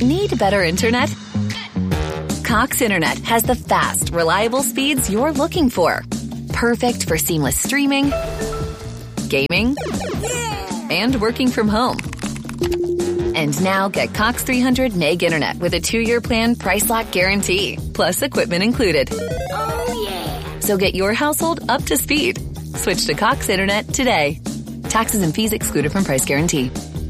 Need better internet? Cox Internet has the fast, reliable speeds you're looking for. Perfect for seamless streaming, gaming, and working from home. And now get Cox 300 meg internet with a 2-year plan price lock guarantee, plus equipment included. Oh, yeah. So get your household up to speed. Switch to Cox Internet today. Taxes and fees excluded from price guarantee.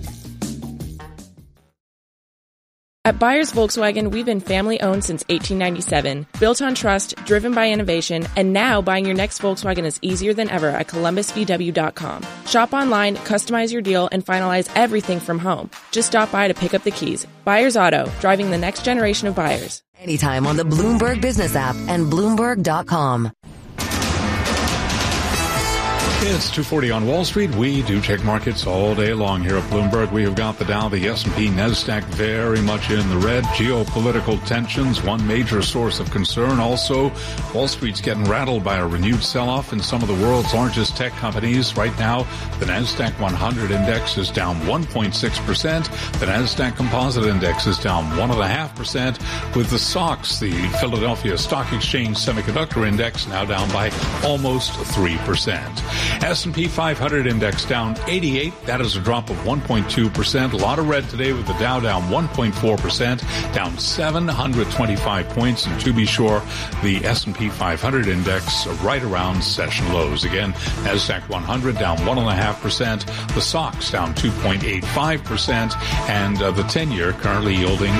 At Byers Volkswagen, we've been family-owned since 1897, built on trust, driven by innovation, and now buying your next Volkswagen is easier than ever at ColumbusVW.com. Shop online, customize your deal, and finalize everything from home. Just stop by to pick up the keys. Byers Auto, driving the next generation of buyers. Anytime on the Bloomberg Business app and Bloomberg.com. It's 2:40 on Wall Street. We do check markets all day long here at Bloomberg. We have got the Dow, the S&P, NASDAQ very much in the red. Geopolitical tensions, one major source of concern. Also, Wall Street's getting rattled by a renewed sell-off in some of the world's largest tech companies. Right now, the NASDAQ 100 index is down 1.6%. The NASDAQ Composite Index is down 1.5%, with the SOX, the Philadelphia Stock Exchange Semiconductor Index, now down by almost 3%. S&P 500 index down 88. That is a drop of 1.2%. A lot of red today with the Dow down 1.4%, down 725 points. And to be sure, the S&P 500 index right around session lows. Again, NASDAQ 100 down 1.5%. The SOX down 2.85%. And the 10-year currently yielding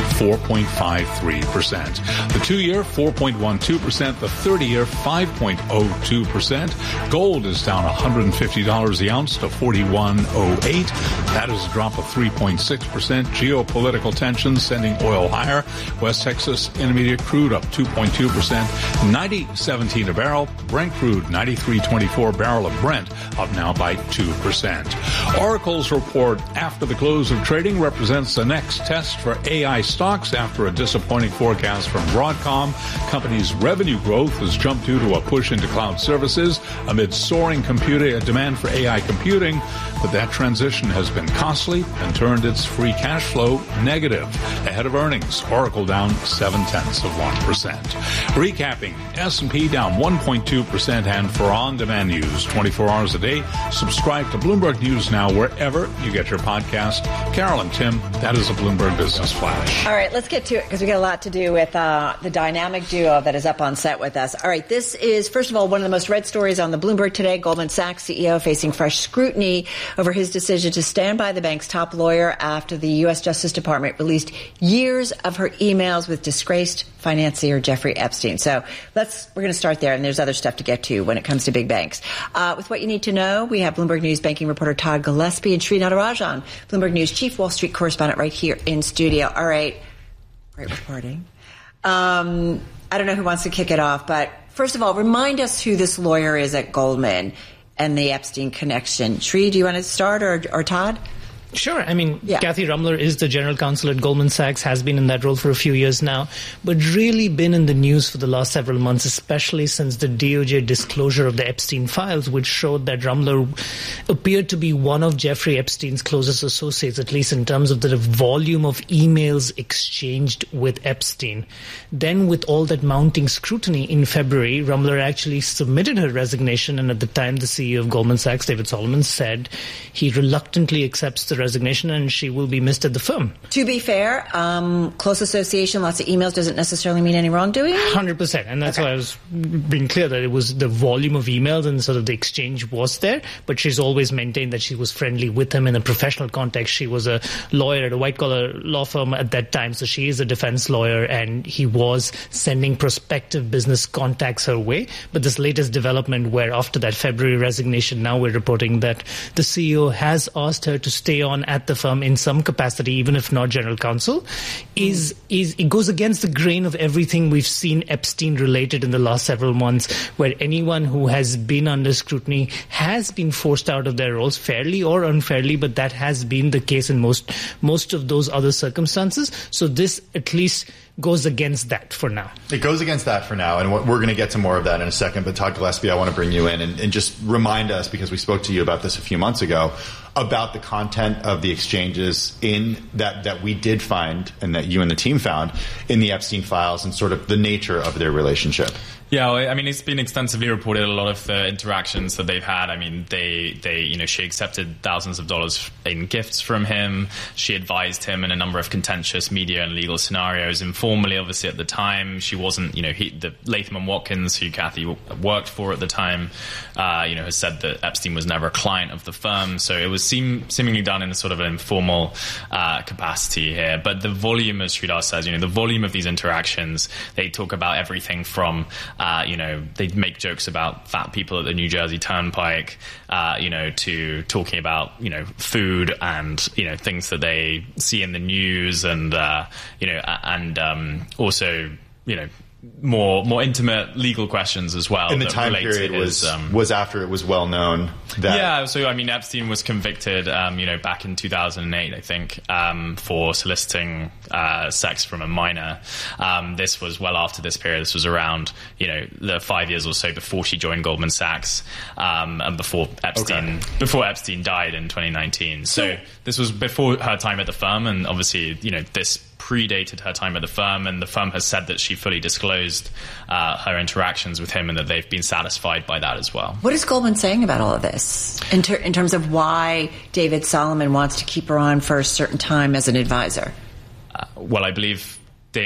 4.53%. The 2-year 4.12%. The 30-year 5.02%. Gold is down $150 the ounce to $41.08. That is a drop of 3.6%. Geopolitical tensions sending oil higher. West Texas Intermediate crude up 2.2%. 90.17 a barrel. Brent crude 93.24 barrel of Brent up now by 2%. Oracle's report after the close of trading represents the next test for AI stocks after a disappointing forecast from Broadcom. Company's revenue growth has jumped due to a push into cloud services amid soaring demand for AI computing, but that transition has been costly and turned its free cash flow negative. Ahead of earnings, Oracle down 0.7%. Recapping, S&P down 1.2%, and for on-demand news 24 hours a day, subscribe to Bloomberg News Now wherever you get your podcast. Carol and Tim, that is a Bloomberg Business Flash. All right, let's get to it because we got a lot to do with the dynamic duo that is up on set with us. All right, this is, first of all, one of the most read stories on the Bloomberg today. Goldman Sachs CEO facing fresh scrutiny over his decision to stand by the bank's top lawyer after the U.S. Justice Department released years of her emails with disgraced financier Jeffrey Epstein. So we're going to start there, and there's other stuff to get to when it comes to big banks. With what you need to know, we have Bloomberg News banking reporter Todd Gillespie and Sri Natarajan, Bloomberg News chief Wall Street correspondent, right here in studio. All right, great reporting. I don't know who wants to kick it off, but first of all, remind us who this lawyer is at Goldman and the Epstein connection. Sri, do you want to start, or Todd? Sure. I mean, Kathy Rummler is the general counsel at Goldman Sachs, has been in that role for a few years now, but really been in the news for the last several months, especially since the DOJ disclosure of the Epstein files, which showed that Rummler appeared to be one of Jeffrey Epstein's closest associates, at least in terms of the volume of emails exchanged with Epstein. Then, with all that mounting scrutiny in February, Rummler actually submitted her resignation, and at the time, the CEO of Goldman Sachs, David Solomon, said he reluctantly accepts the resignation and she will be missed at the firm. To be fair, close association, lots of emails doesn't necessarily mean any wrongdoing? 100%. And that's why I was being clear that it was the volume of emails and sort of the exchange was there. But she's always maintained that she was friendly with him in a professional context. She was a lawyer at a white-collar law firm at that time, so she is a defense lawyer, and he was sending prospective business contacts her way. But this latest development where after that February resignation, now we're reporting that the CEO has asked her to stay on at the firm in some capacity, even if not general counsel, it goes against the grain of everything we've seen Epstein related in the last several months, where anyone who has been under scrutiny has been forced out of their roles, fairly or unfairly, but that has been the case in most of those other circumstances. So this at least goes against that for now. It goes against that for now, and we're going to get to more of that in a second. But Todd Gillespie, I want to bring you in and just remind us, because we spoke to you about this a few months ago, about the content of the exchanges in that we did find and that you and the team found in the Epstein files and sort of the nature of their relationship? Yeah, I mean, it's been extensively reported, a lot of the interactions that they've had. I mean, she accepted thousands of dollars in gifts from him. She advised him in a number of contentious media and legal scenarios informally, obviously, at the time. She wasn't, the Latham and Watkins, who Kathy worked for at the time, has said that Epstein was never a client of the firm. So it was seemingly done in a sort of an informal capacity here. But the volume, as Sridhar says, the volume of these interactions, they talk about everything from they make jokes about fat people at the New Jersey Turnpike, to talking about, food and, things that they see in the news and, also, more intimate legal questions as well. And the time period was after it was well known that... Yeah, so, I mean, Epstein was convicted, back in 2008, I think, for soliciting sex from a minor. This was well after this period. This was around, the 5 years or so before she joined Goldman Sachs, and before Epstein died in 2019. So this was before her time at the firm, and obviously, this predated her time at the firm, and the firm has said that she fully disclosed her interactions with him and that they've been satisfied by that as well. What is Goldman saying about all of this in terms of why David Solomon wants to keep her on for a certain time as an advisor? Well, I believe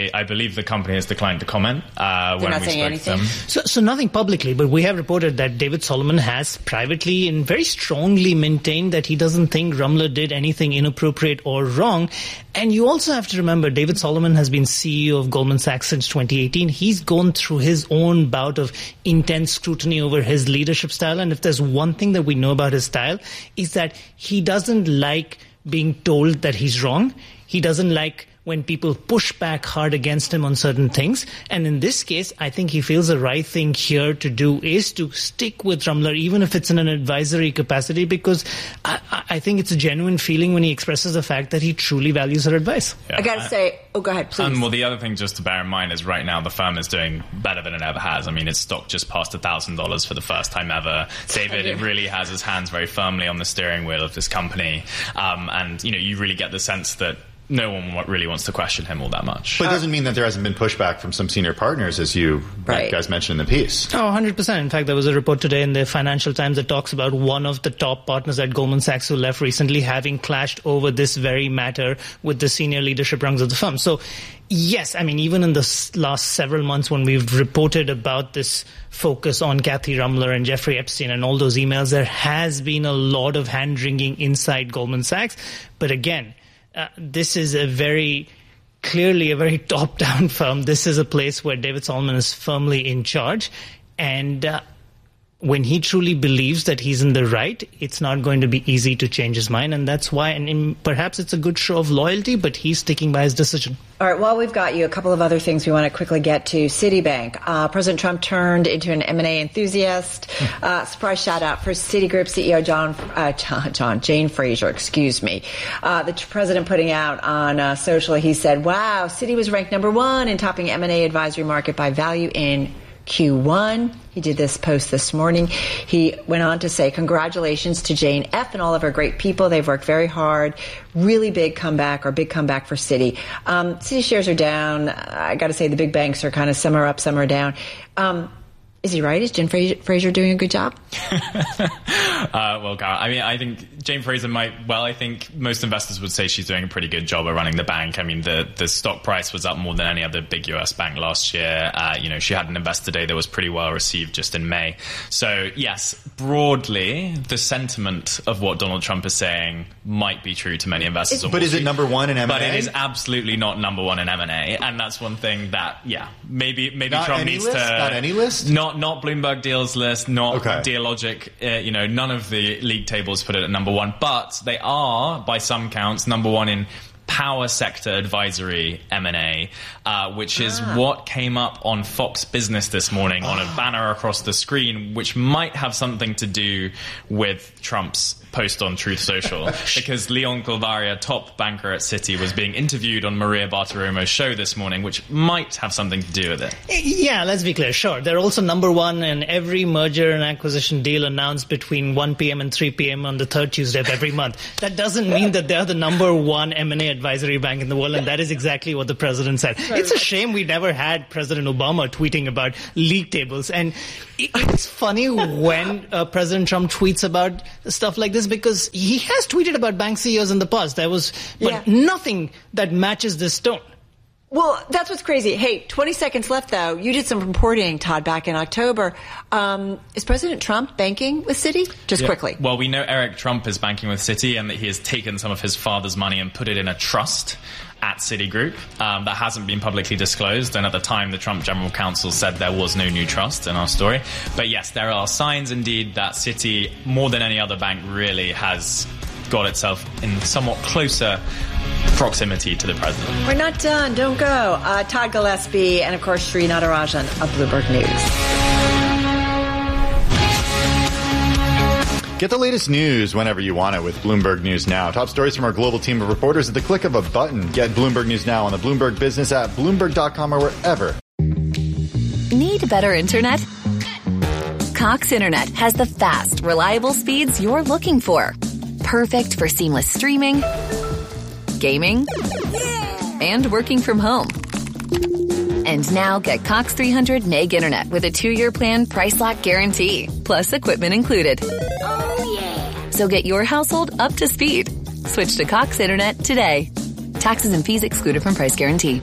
the company has declined to comment when we spoke to them. So nothing publicly, but we have reported that David Solomon has privately and very strongly maintained that he doesn't think Rumler did anything inappropriate or wrong. And you also have to remember, David Solomon has been CEO of Goldman Sachs since 2018. He's gone through his own bout of intense scrutiny over his leadership style. And if there's one thing that we know about his style, is that he doesn't like being told that he's wrong. He doesn't like when people push back hard against him on certain things. And in this case, I think he feels the right thing here to do is to stick with Rumler, even if it's in an advisory capacity, because I think it's a genuine feeling when he expresses the fact that he truly values her advice. Yeah. I got to say, go ahead, please. Well, the other thing just to bear in mind is right now the firm is doing better than it ever has. I mean, its stock just passed $1,000 for the first time ever. David really has his hands very firmly on the steering wheel of this company. And, you really get the sense that no one really wants to question him all that much. But it doesn't mean that there hasn't been pushback from some senior partners, as you guys mentioned in the piece. Oh, 100%. In fact, there was a report today in the Financial Times that talks about one of the top partners at Goldman Sachs who left recently having clashed over this very matter with the senior leadership rungs of the firm. So, yes, I mean, even in the last several months when we've reported about this focus on Kathy Rumler and Jeffrey Epstein and all those emails, there has been a lot of hand-wringing inside Goldman Sachs. But again, this is clearly a very top-down firm. This is a place where David Solomon is firmly in charge. And when he truly believes that he's in the right, it's not going to be easy to change his mind. And that's why, and perhaps it's a good show of loyalty, but he's sticking by his decision. All right, while we've got you, a couple of other things we want to quickly get to. Citibank. President Trump turned into an M&A enthusiast. Surprise shout out for Citigroup CEO Jane Fraser, excuse me. The president putting out on social, he said, wow, Citi was ranked number one in topping M&A advisory market by value in Q1. He did this post this morning. He went on to say, congratulations to Jane F. and all of her great people. They've worked very hard. Really big comeback for Citi. Citi shares are down. I got to say the big banks are kind of some are up, some are down. Is he right? Is Jane Fraser doing a good job? Well, Cara, I mean, I think Jane Fraser I think most investors would say she's doing a pretty good job of running the bank. I mean, the stock price was up more than any other big US bank last year. She had an investor day that was pretty well received just in May. So, yes, broadly, the sentiment of what Donald Trump is saying might be true to many investors. But is it number one in M&A? But it is absolutely not number one in M&A. And that's one thing that, maybe Trump needs to... Not any list? Not Bloomberg Deals list, not Dealogic. None of the league tables put it at number one, but they are, by some counts, number one in power sector advisory M&A, which is what came up on Fox Business this morning on a banner across the screen, which might have something to do with Trump's post on Truth Social, because Leon Calvaria, top banker at Citi, was being interviewed on Maria Bartiromo's show this morning, which might have something to do with it. Yeah, let's be clear. Sure. They're also number one in every merger and acquisition deal announced between 1 p.m. and 3 p.m. on the third Tuesday of every month. That doesn't mean that they're the number one M&A advisory bank in the world, and that is exactly what the president said. It's a shame we never had President Obama tweeting about league tables. And it's funny when President Trump tweets about stuff like this, because he has tweeted about bank CEOs in the past. There was nothing that matches this tone. Well, that's what's crazy. Hey, 20 seconds left, though. You did some reporting, Todd, back in October. Is President Trump banking with Citi? Just quickly. Well, we know Eric Trump is banking with Citi and that he has taken some of his father's money and put it in a trust at Citigroup. That hasn't been publicly disclosed, and at the time the Trump general counsel said there was no new trust in our story. But yes, there are signs indeed that Citi, more than any other bank, really has got itself in somewhat closer proximity to the president. We're not done. Don't go. Todd Gillespie and, of course, Sri Natarajan of Bloomberg News. Get the latest news whenever you want it with Bloomberg News Now. Top stories from our global team of reporters at the click of a button. Get Bloomberg News Now on the Bloomberg Business app, Bloomberg.com, or wherever. Need better internet? Cox Internet has the fast, reliable speeds you're looking for. Perfect for seamless streaming, gaming, and working from home. And now get Cox 300 meg internet with a 2-year plan, price lock guarantee, plus equipment included. Oh, yeah. So get your household up to speed. Switch to Cox Internet today. Taxes and fees excluded from price guarantee.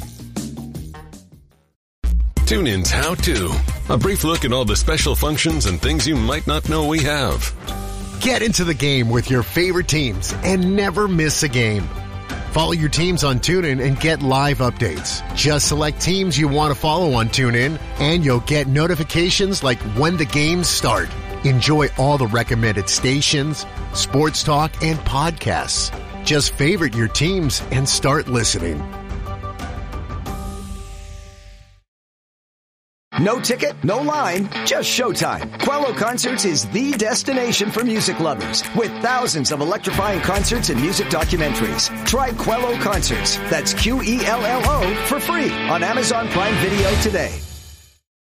TuneIn's How To. A brief look at all the special functions and things you might not know we have. Get into the game with your favorite teams and never miss a game. Follow your teams on TuneIn and get live updates. Just select teams you want to follow on TuneIn, and you'll get notifications like when the games start. Enjoy all the recommended stations, sports talk, and podcasts. Just favorite your teams and start listening. No ticket, no line, just showtime. Quello Concerts is the destination for music lovers, with thousands of electrifying concerts and music documentaries. Try Quello Concerts, that's Quello, for free on Amazon Prime Video today.